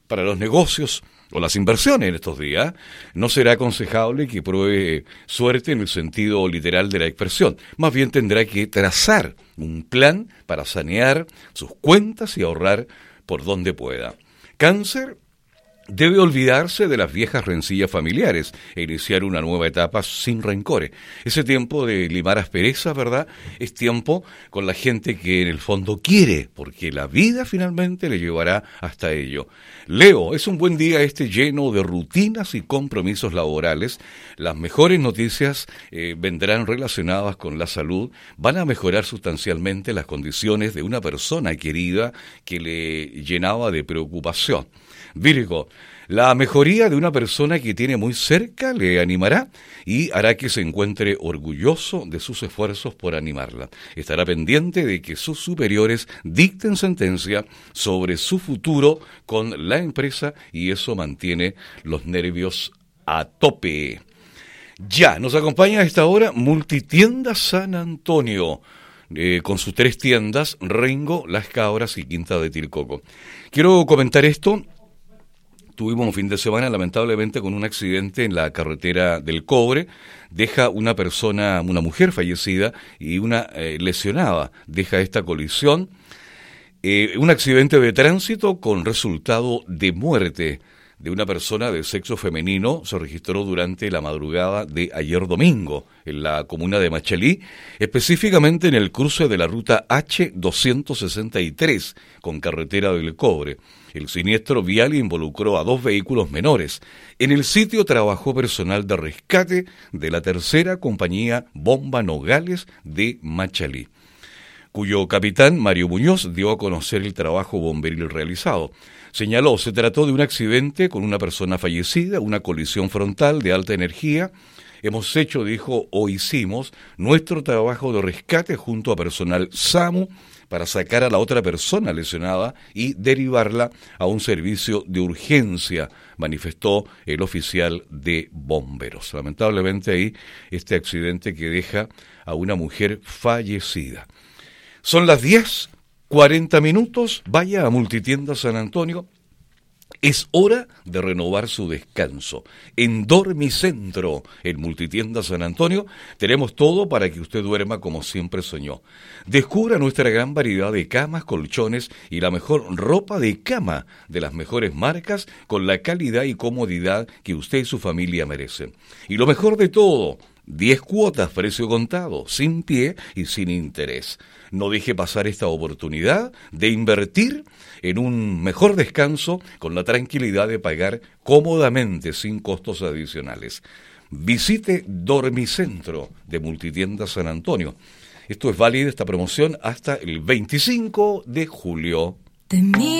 para los negocios o las inversiones en estos días, no será aconsejable que pruebe suerte en el sentido literal de la expresión. Más bien tendrá que trazar un plan para sanear sus cuentas y ahorrar por donde pueda. Cáncer debe olvidarse de las viejas rencillas familiares e iniciar una nueva etapa sin rencores. Ese tiempo de limar asperezas, ¿verdad? Es tiempo con la gente que en el fondo quiere, porque la vida finalmente le llevará hasta ello. Leo, es un buen día lleno de rutinas y compromisos laborales. Las mejores noticias vendrán relacionadas con la salud. Van a mejorar sustancialmente las condiciones de una persona querida que le llenaba de preocupación. Virgo, la mejoría de una persona que tiene muy cerca le animará y hará que se encuentre orgulloso de sus esfuerzos por animarla. Estará pendiente de que sus superiores dicten sentencia sobre su futuro con la empresa y eso mantiene los nervios a tope. Ya, nos acompaña a esta hora Multitiendas San Antonio, con sus 3 tiendas, Rengo, Las Cabras y Quinta de Tilcoco. Quiero comentar esto. Tuvimos un fin de semana, lamentablemente, con un accidente en la carretera del Cobre. Deja una persona, una mujer fallecida y una lesionada. Deja esta colisión. Un accidente de tránsito con resultado de muerte de una persona de sexo femenino se registró durante la madrugada de ayer domingo en la comuna de Machalí, específicamente en el cruce de la ruta H263 con carretera del Cobre. El siniestro vial involucró a 2 vehículos menores. En el sitio trabajó personal de rescate de la tercera compañía Bomba Nogales de Machalí, cuyo capitán Mario Muñoz dio a conocer el trabajo bomberil realizado. Señaló, se trató de un accidente con una persona fallecida, una colisión frontal de alta energía. Hemos hecho, dijo, o hicimos, nuestro trabajo de rescate junto a personal SAMU para sacar a la otra persona lesionada y derivarla a un servicio de urgencia, manifestó el oficial de bomberos. Lamentablemente ahí este accidente que deja a una mujer fallecida. Son las 10:40, vaya a Multitiendas San Antonio. Es hora de renovar su descanso. En Dormicentro, en Multitiendas San Antonio, tenemos todo para que usted duerma como siempre soñó. Descubra nuestra gran variedad de camas, colchones y la mejor ropa de cama de las mejores marcas con la calidad y comodidad que usted y su familia merecen. Y lo mejor de todo, 10 cuotas, precio contado, sin pie y sin interés. No deje pasar esta oportunidad de invertir en un mejor descanso con la tranquilidad de pagar cómodamente sin costos adicionales. Visite Dormicentro de Multitiendas San Antonio. Esto es válido, esta promoción, hasta el 25 de julio.